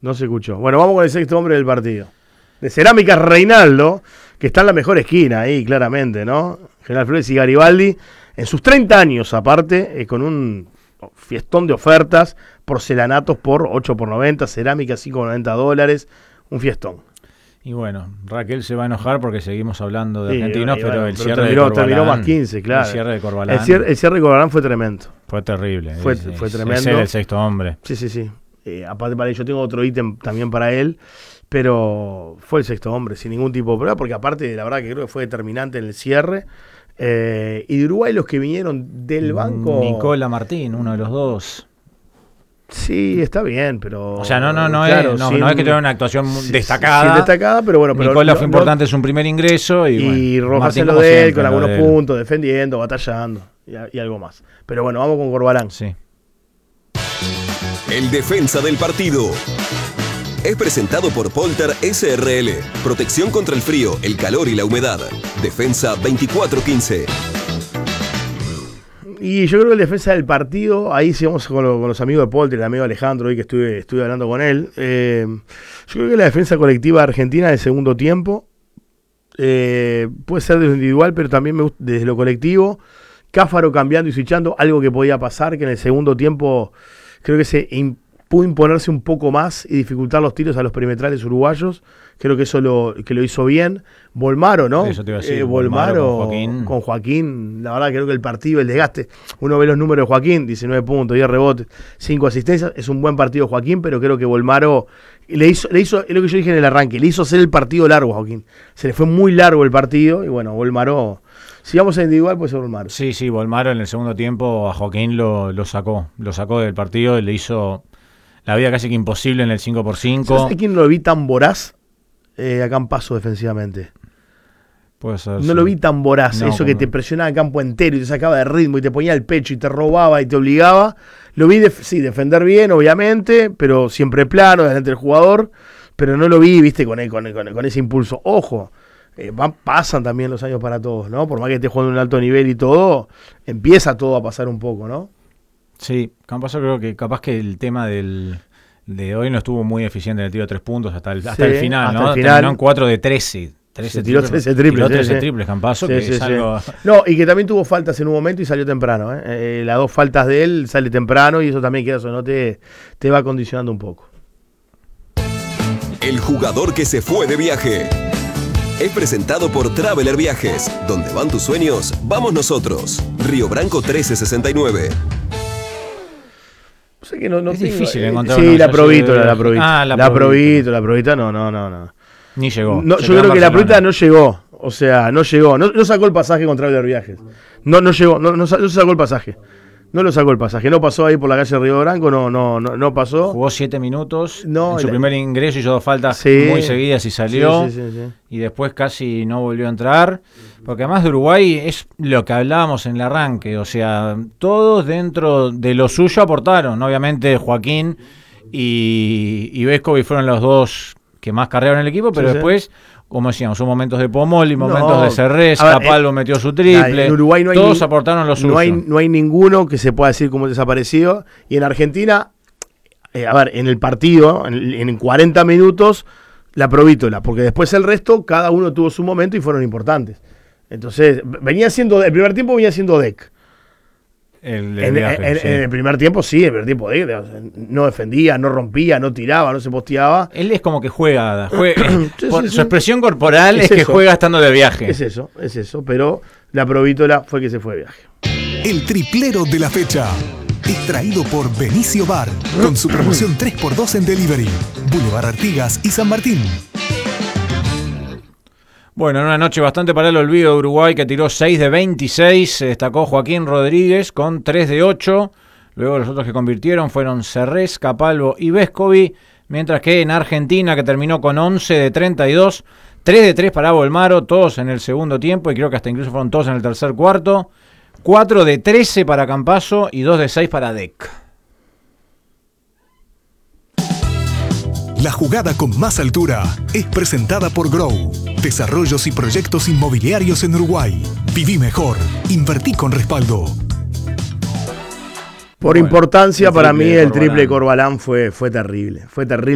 No se escuchó. Bueno, vamos con el sexto hombre del partido. De Cerámica Reinaldo, que está en la mejor esquina ahí, claramente, ¿no? General Flores y Garibaldi, en sus 30 años aparte, con un fiestón de ofertas, porcelanatos por 8 por 90, cerámica 5 por $90, un fiestón. Y bueno, Raquel se va a enojar porque seguimos hablando de Sí, argentinos, pero el cierre terminó, de Corbalán... Terminó más 15, claro. El cierre de Corbalán... El cierre de Corbalán fue tremendo. Fue terrible. Fue tremendo. Es el sexto hombre. Sí. Aparte para él, yo tengo otro ítem también para él, pero fue el sexto hombre, sin ningún tipo de problema, porque aparte, la verdad que creo que fue determinante en el cierre. Y de Uruguay los que vinieron del banco... Nicola Martín, uno de los dos. Sí, está bien, pero... O sea, no claro, es que tuviera una actuación destacada. Sí, destacada, pero bueno... Pero Nicola fue importante en su primer ingreso. Y bueno, Rojas en lo de él, con algunos puntos, defendiendo, batallando y algo más. Pero bueno, vamos con Corbalán. Sí. El defensa del partido es presentado por Polter SRL. Protección contra el frío, el calor y la humedad. Defensa 2415. Y yo creo que el defensa del partido, ahí sí vamos con los amigos de Polter, el amigo Alejandro, hoy que estuve hablando con él. Yo creo que la defensa colectiva argentina del segundo tiempo puede ser desde lo individual, pero también me gusta desde lo colectivo. Cáfaro cambiando y switchando, algo que podía pasar, que en el segundo tiempo creo que pudo imponerse un poco más y dificultar los tiros a los perimetrales uruguayos. Creo que eso lo hizo bien. Volmaro, ¿no? Eso te iba a decir, Volmaro con Joaquín. La verdad creo que el partido, el desgaste, uno ve los números de Joaquín, 19 puntos, 10 rebotes, 5 asistencias. Es un buen partido Joaquín, pero creo que Volmaro le hizo, es lo que yo dije en el arranque, le hizo hacer el partido largo a Joaquín. Se le fue muy largo el partido y bueno, Volmaro... Si vamos a individual, puede ser Volmaro. Sí, Volmaro en el segundo tiempo a Joaquín lo sacó del partido, le hizo la vida casi que imposible en el 5x5. ¿Sabes quién no lo vi tan voraz? Acá en Paso defensivamente. Puede ser. No lo vi tan voraz, eso que te presionaba el campo entero y te sacaba de ritmo y te ponía el pecho y te robaba y te obligaba. Lo vi, defender bien, obviamente, pero siempre plano, delante del jugador, pero no lo vi, viste, con ese impulso. Ojo. Pasan también los años para todos, ¿no? Por más que esté jugando en un alto nivel y todo, empieza todo a pasar un poco, ¿no? Sí, Campazo creo que capaz que el tema de hoy no estuvo muy eficiente en el tiro de 3 puntos hasta el final, ¿no? Terminó en 4 de 13. Tiró 13 triples, Campazo, que es algo... No, y que también tuvo faltas en un momento y salió temprano, ¿eh? Las 2 faltas de él sale temprano y eso también, quieras o no, te va condicionando un poco. El jugador que se fue de viaje es presentado por Traveler Viajes. Donde van tus sueños, vamos nosotros. Río Branco 1369. O sea que no es difícil encontrar. Sí, la Provítola. La Provita no. Ni llegó. No, yo creo que la Provita no llegó. O sea, no llegó. No sacó el pasaje con Traveler Viajes. No llegó. No sacó el pasaje. No lo sacó el pasaje, no pasó ahí por la calle Río Branco, no pasó. Jugó 7 minutos, en su primer ingreso hizo 2 faltas muy seguidas y salió. Sí. Y después casi no volvió a entrar. Porque además de Uruguay es lo que hablábamos en el arranque, o sea, todos dentro de lo suyo aportaron. Obviamente Joaquín y Vescovi fueron los dos que más carrearon el equipo, pero después... Como decíamos, son momentos de Pomoli, momentos de Cerrés, Capalvo metió su triple. En Uruguay no hay todos aportaron lo suyo. No hay ninguno que se pueda decir como desaparecido. Y en Argentina, en el partido, en 40 minutos, la Provítola. Porque después el resto, cada uno tuvo su momento y fueron importantes. Entonces, el primer tiempo venía siendo Deck. En el primer tiempo no defendía, no rompía, no tiraba, no se posteaba. Él es como que juega su expresión corporal es que juega estando de viaje. Es eso, pero la Provítola fue que se fue de viaje. El triplero de la fecha es traído por Benicio Bar, con su promoción 3x2 en delivery, Boulevard Artigas y San Martín. Bueno, en una noche bastante para el olvido de Uruguay, que tiró 6 de 26, se destacó Joaquín Rodríguez con 3 de 8. Luego los otros que convirtieron fueron Cerrés, Capalvo y Vescovi, mientras que en Argentina, que terminó con 11 de 32, 3 de 3 para Volmaro, todos en el segundo tiempo, y creo que hasta incluso fueron todos en el tercer cuarto. 4 de 13 para Campazo y 2 de 6 para Deck. La jugada con más altura es presentada por Grow. Desarrollos y proyectos inmobiliarios en Uruguay. Viví mejor. Invertí con respaldo. Por importancia, para mí el triple de Corbalán fue terrible. Fue terrible.